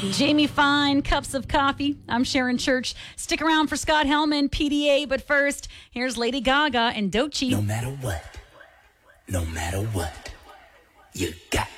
Jamie Fine, Cups of Coffee. I'm Sharon Church. Stick around for Scott Hellman, PDA. But first, here's Lady Gaga and Doechii. No matter what, you got